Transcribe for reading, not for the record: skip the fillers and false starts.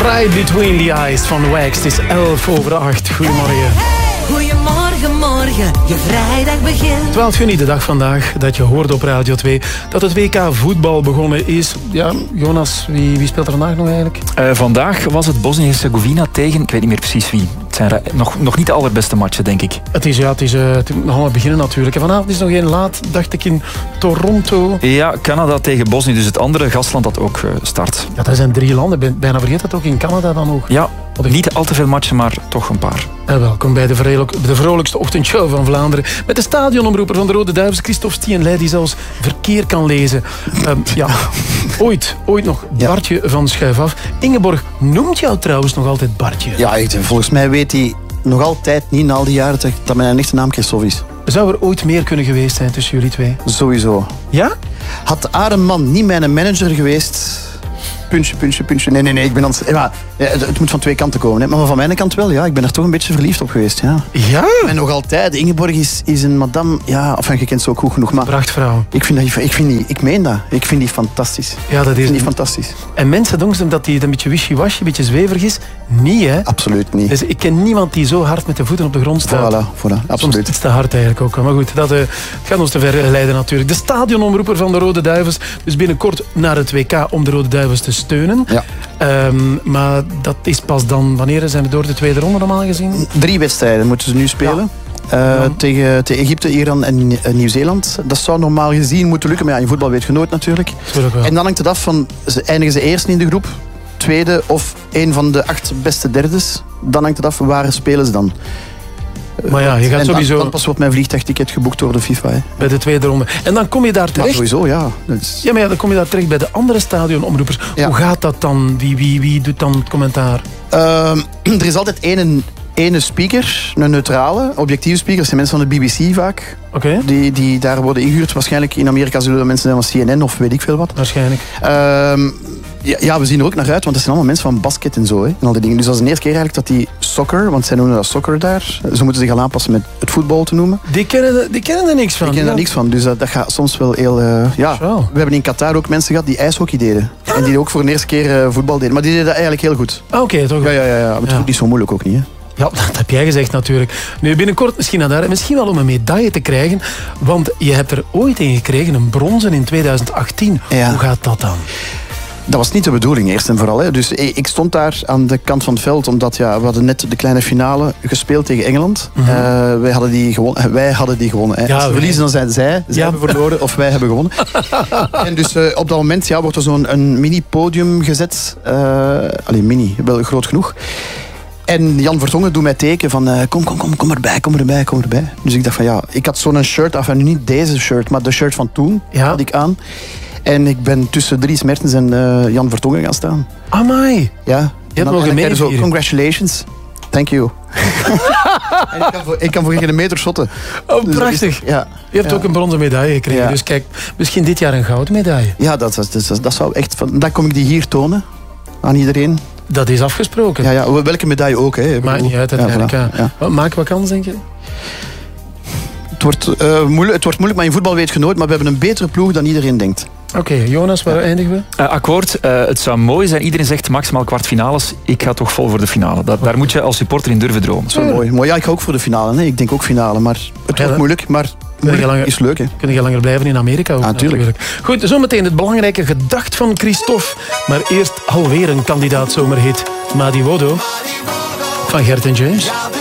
Right Between the Eyes van Wax. Het is 11:08. Goedemorgen. Goedemorgen, morgen, je vrijdag begint. 12 juni, de dag vandaag dat je hoorde op Radio 2 dat het WK voetbal begonnen is. Ja, Jonas, wie speelt er vandaag nog eigenlijk? Vandaag was het Bosnië-Herzegovina tegen, ik weet niet meer precies wie. Het zijn nog niet de allerbeste matchen, denk ik. Het moet nog allemaal beginnen natuurlijk. En vanavond is nog één laat, dacht ik, in Toronto. Ja, Canada tegen Bosnië, dus het andere gastland dat ook start. Ja, dat zijn 3 landen. Bijna vergeet dat ook in Canada dan ook. Ja, niet al te veel matchen, maar toch een paar. En welkom bij de vrolijkste ochtendshow van Vlaanderen. Met de stadionomroeper van de Rode Duivels, Christophe Stienley, die zelfs verkeer kan lezen. Ooit nog Bartje van Schuif af. Ingeborg noemt jou trouwens nog altijd Bartje. Ja, volgens mij weet hij nog altijd niet na al die jaren dat mijn echte naam Christophe is. Zou er ooit meer kunnen geweest zijn tussen jullie twee? Sowieso. Ja? Had Arenman niet mijn manager geweest... Puntje. Nee. Ik ben het moet van 2 kanten komen. Hè. Maar van mijn kant wel, ja. Ik ben er toch een beetje verliefd op geweest, ja. Ja? En nog altijd. Ingeborg is een madame... Ja, enfin, je kent ze ook goed genoeg, maar... Prachtvrouw. Ik meen dat. Ik vind die fantastisch. Ja, dat is... Ik vind die fantastisch. En mensen denken dat die een beetje wishy-washy, een beetje zweverig is. Niet, hè? Absoluut niet. Dus ik ken niemand die zo hard met de voeten op de grond staat. Voilà. Absoluut. Het is te hard eigenlijk ook. Maar goed, het gaat ons te ver leiden natuurlijk. De stadionomroeper van de Rode Duivels. Dus binnenkort naar het WK om de Rode Duivels te steunen. Ja. Maar dat is pas dan... Wanneer zijn we door de tweede ronde normaal gezien? 3 wedstrijden moeten ze nu spelen. Ja. Tegen Egypte, Iran en Nieuw-Zeeland. Dat zou normaal gezien moeten lukken. Maar ja, in voetbal weet je nooit natuurlijk. Wel. En dan hangt het af van... Eindigen ze eerst in de groep, tweede of een van de 8 beste derdes. Dan hangt het af waar spelen ze dan. Maar ja, je gaat sowieso... Dan pas wordt mijn vliegtuigticket geboekt door de FIFA. Hè. Bij de tweede ronde. En dan kom je daar terecht... Maar sowieso, ja. Ja, maar dan kom je daar terecht bij de andere stadionomroepers. Ja. Hoe gaat dat dan? Wie doet dan het commentaar? Er is altijd ene speaker, een neutrale, objectieve speaker. Dat zijn mensen van de BBC vaak. Okay. Die daar worden ingehuurd. Waarschijnlijk in Amerika zullen er mensen zijn van CNN of weet ik veel wat. Waarschijnlijk. Ja, we zien er ook naar uit, want dat zijn allemaal mensen van basket en zo. Hè, en al die dingen. Dus dat is de eerste keer eigenlijk dat die soccer, want zij noemen dat soccer daar. Ze moeten zich al aanpassen met het voetbal te noemen. Die kennen er niks van. Die kennen er niks van, dus dat gaat soms wel heel... We hebben in Qatar ook mensen gehad die ijshockey deden. En die ook voor de eerste keer voetbal deden. Maar die deden dat eigenlijk heel goed. Oké, toch? Ja. Maar het is ook niet zo moeilijk ook niet, hè. Ja, dat heb jij gezegd natuurlijk. Nu, binnenkort misschien naar daar. Misschien wel om een medaille te krijgen. Want je hebt er ooit een gekregen, een bronzen in 2018. Ja. Hoe gaat dat dan? Dat was niet de bedoeling, eerst en vooral. Hè. Dus ik stond daar aan de kant van het veld, omdat we hadden net de kleine finale gespeeld tegen Engeland. Mm-hmm. Wij hadden die gewonnen. Hè. Als we verliezen, dan zijn zij hebben verloren of wij hebben gewonnen. En dus op dat moment wordt er zo'n mini-podium gezet. Mini, wel groot genoeg. En Jan Vertongen doet mij teken van kom erbij. Dus ik dacht van ja, ik had zo'n shirt af. En nu niet deze shirt, maar de shirt van toen had ik aan. En ik ben tussen Dries Mertens en Jan Vertongen gaan staan. Amai. Ja. Je hebt nog een meter zo, congratulations. Thank you. En ik kan voor geen meter shotten. Oh, prachtig. Dus, je hebt ook een bronzen medaille gekregen. Ja. Dus kijk, misschien dit jaar een gouden medaille. Ja, dat zou echt... Dan kom ik die hier tonen aan iedereen. Dat is afgesproken. Ja, welke medaille ook. Hè. Maakt niet uit uiteindelijk. Ja. Maak wat kans, denk je? Het wordt moeilijk, maar in voetbal weet je nooit. Maar we hebben een betere ploeg dan iedereen denkt. Oké, Jonas, waar eindigen we? Akkoord. Het zou mooi zijn. Iedereen zegt maximaal kwartfinales. Ik ga toch vol voor de finale. Daar moet je als supporter in durven dromen. Dat is wel mooi. Ja, ik ga ook voor de finale. Nee. Ik denk ook finale. Maar het wordt moeilijk. Maar is leuk. Hè. Kun je langer blijven in Amerika ook? Natuurlijk. Goed, zometeen het belangrijke gedacht van Christophe. Maar eerst alweer een kandidaat zomerhit. Madi Wodo van Gert en James.